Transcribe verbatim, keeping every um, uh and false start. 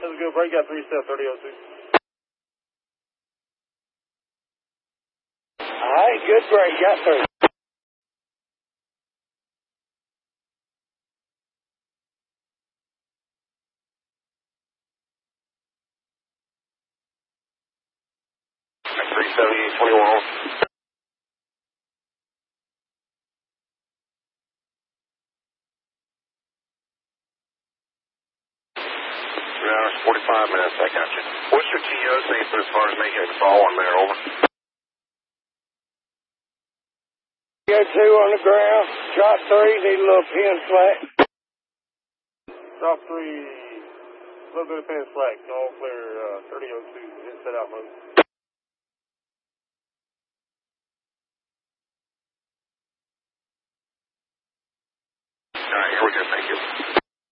That's a good break. Got three step, thirty oh two. All right, good break. Got three. three seventy-eight twenty-one. Three hours, forty-five minutes, I got you. What's your T O say for as far as making a call on there, over? Got two on the ground. Drop three, need a little pin slack. Drop three, a little bit of pin slack. All clear, uh, thirty oh two. Hit set out mode.